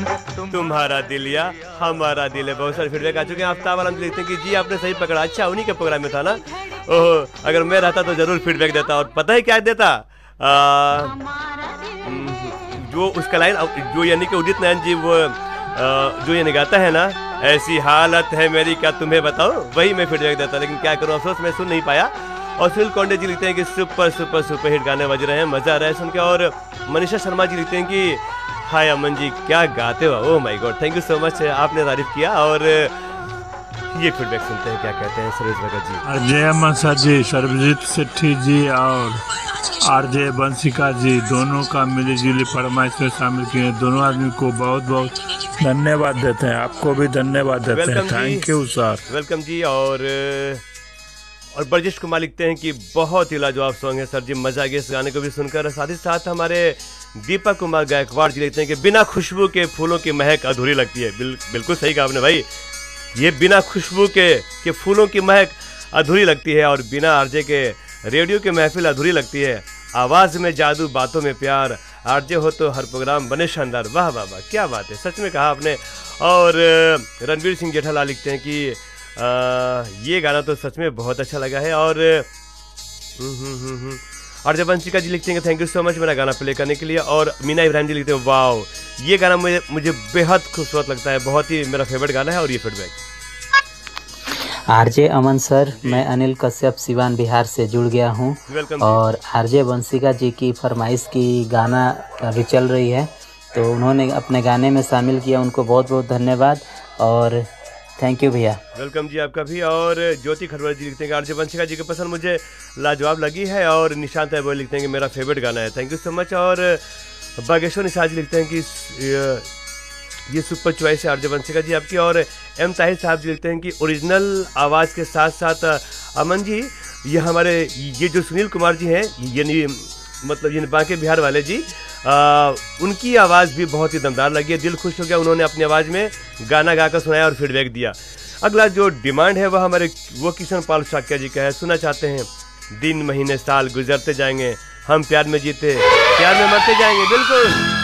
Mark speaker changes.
Speaker 1: तुम्हारा दिल या हमारा दिल है। बहुत सारे फीडबैक आ चुके हैं। आफ्ताब आलम लिखते हैं कि जी आपने सही पकड़ा। अच्छा, उन्हीं के प्रोग्राम में था ना। ओह, अगर मैं रहता तो जरूर फीडबैक देता। और पता है क्या देता? जो उसका लाइन, जो यानी कि उदित नारायण जी वो जो ये गाता है ना, ऐसी हालत है मेरी क्या तुम्हें बताओ, वही मैं फीडबैक देता। लेकिन क्या करूँ, अफसोस मैं सुन नहीं पाया। और सुनील कौंडे जी लिखते हैं कि सुपर सुपर सुपर हिट गाने बज रहे हैं, मजा आ रहा है सुन के। और मनीषा शर्मा जी लिखते हैं कि हाय अमन जी क्या गाते हो, oh my God, thank you so much, आपने तारीफ किया। और ये फीडबैक सुनते हैं क्या कहते हैं सुरेश भगत जी।
Speaker 2: अजय अमन सर जी, सर्वजीत सेठी जी और आरजे बंसिका जी, दोनों का मिली जुली फरमाइश में शामिल किए। दोनों आदमी को बहुत बहुत धन्यवाद देते हैं। आपको भी धन्यवाद देते हैं। Thank you sir.
Speaker 1: वेलकम जी। और ब्रजेश कुमार लिखते हैं कि बहुत ही लाजवाब सॉन्ग है सर जी, मजा आ गया इस गाने को भी सुनकर। साथ ही साथ हमारे दीपक कुमार गायकवाड़ जी लिखते हैं कि बिना खुशबू के फूलों की महक अधूरी लगती है। बिल्कुल सही कहा आपने भाई, ये बिना खुशबू के फूलों की महक अधूरी लगती है, और बिना आरजे के रेडियो की महफिल अधूरी लगती है। आवाज़ में जादू, बातों में प्यार, आरजे हो तो हर प्रोग्राम बने शानदार। वाह वाह वाह, क्या बात है, सच में कहा आपने। और रणवीर सिंह जेठालाल लिखते हैं कि ये गाना तो सच में बहुत अच्छा लगा है। और आरजे बंसिका जी लिखते हैं कि थैंक यू सो मच मेरा गाना प्ले करने के लिए। और मीना इब्राहिम जी लिखते हैं वाओ, ये गाना मुझे बेहद खूबसूरत लगता है, बहुत ही मेरा फेवरेट गाना है। और ये फीडबैक
Speaker 3: आरजे अमन सर, मैं अनिल कश्यप सिवान बिहार से जुड़ गया हूँ। और आरजे बंसिका जी की फरमाइश की गाना अभी चल रही है, तो उन्होंने अपने गाने में शामिल किया, उनको बहुत बहुत धन्यवाद और थैंक यू भैया।
Speaker 1: वेलकम जी आपका भी। और ज्योति खरवर जी लिखते हैं कि आरजे बंसिका जी की पसंद मुझे लाजवाब लगी है। और निशांत है वो लिखते हैं कि मेरा फेवरेट गाना है, थैंक यू सो मच। और बागेश्वर निशा जी लिखते हैं कि ये सुपर चॉइस है आरजे बंसिका जी आपकी। और एम ताहिर साहब जी लिखते हैं कि ओरिजिनल आवाज़ के साथ साथ अमन जी, ये हमारे ये जो सुनील कुमार जी हैं, यानी मतलब ये बांके बिहार वाले जी, उनकी आवाज़ भी बहुत ही दमदार लगी है, दिल खुश हो गया। उन्होंने अपनी आवाज़ में गाना गाकर सुनाया और फीडबैक दिया। अगला जो डिमांड है वह हमारे वो किशन पाल साकिया जी का है, सुनना चाहते हैं। दिन महीने साल गुजरते जाएंगे, हम प्यार में जीते प्यार में मरते जाएंगे। बिल्कुल